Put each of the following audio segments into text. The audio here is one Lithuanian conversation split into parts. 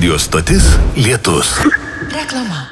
Radio stotis Lietus. Reklama.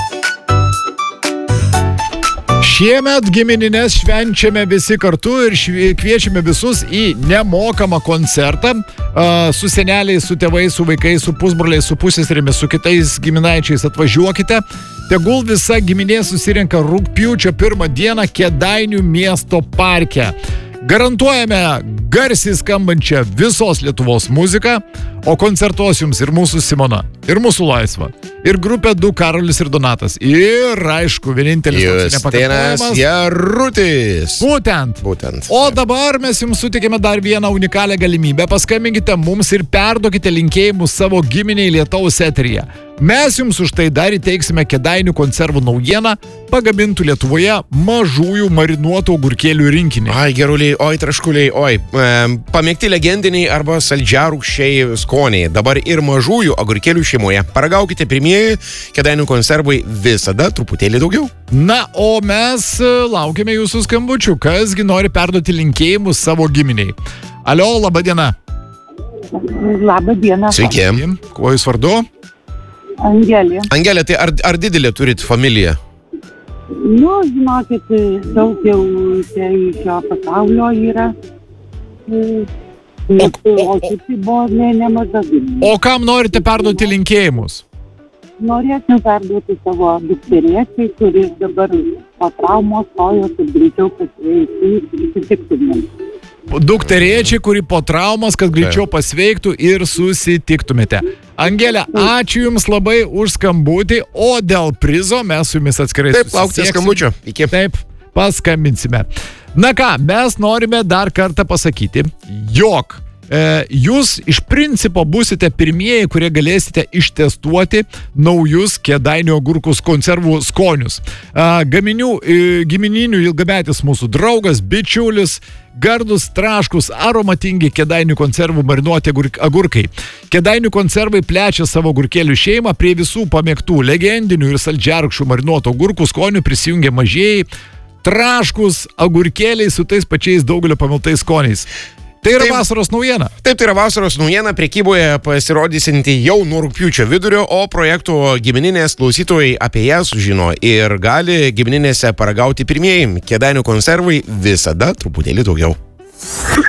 Šiemet giminines švenčiame visi kartu ir kviečiame visus į nemokamą koncertą su seneliais, su tėvais, su vaikais, su pusbroliais, su pusseserėmis, su kitais giminaičiais. Atvažiuokite. Tegul visa giminė susirenka rugpjūčio 1 dieną Kėdainių miesto parke. Garantuojame garsiai skambančią visos Lietuvos muziką, o koncertuos jums ir mūsų Simona, ir mūsų Laisva, ir grupė 2 Karolis ir Donatas, ir, aišku, vienintelis toks nepakartojamas Jarutis. Būtent. O dabar mes jums sutikime dar vieną unikalią galimybę. Paskambinkite mums ir perduokite linkėjimus savo giminiai Lietaus eteryje. Mes jums už tai dar įteiksime Kėdainių konservų naujieną, pagamintų Lietuvoje mažųjų marinuotų agurkėlių rinkinį. Ai, geruliai, oi, traškuliai, oi. Pamėgti legendiniai arba saldžiarūgščiai skoniai. Dabar ir mažųjų agurkėlių šeimoje. Paragaukite pirmieji, Kėdainių konservai visada truputėlį daugiau. Na, o mes laukiame jūsų skambučių. Kasgi nori perduoti linkėjimus savo giminiai. Alio, laba diena. Labą dieną. Sveiki. Kuo jūs vardu? Angelė. Angelė, tai ar didelė turit familiją? Nu, žinokit, daug jau čia iš šio pasaulio yra. O kiti buvo nemaža giminė. O kam norite perduoti linkėjimus? Norėčiau perduoti savo dukterėčiai, kuris dabar po traumos stojo, kad greičiau pasitiktumėm. Dukterėčiai, kuri po traumos, kad greičiau pasveiktų ir susitiktumėte. Angelė, ačiū Jums labai už skambutį, o dėl prizo mes su Jumis atskirai Taip, laukite skambučio. Iki. Taip, paskambinsime. Na ką, mes norime dar kartą pasakyti, jog jūs iš principo būsite pirmieji, kurie galėsite ištestuoti naujus Kėdainių agurkus konservų skonius. Gimininių ilgametis mūsų draugas, bičiulis, gardus, traškus, aromatingi Kėdainių konservų marinuoti agurkai. Kėdainių konservai plečia savo agurkėlių šeimą, prie visų pamėgtų legendinių ir saldžiarūgščių marinuotų agurkų skonių prisijungia mažieji, traškus agurkėliai su tais pačiais daugelio pamiltais skoniais. Tai yra vasaros naujiena. Taip, tai yra vasaros naujiena, prekyboje pasirodysinti jau nuo rugpjūčio vidurio, o projekto gimininės klausytojai apie ją sužino ir gali gimininėse paragauti pirmieji. Kėdainių konservai visada truputėlį daugiau.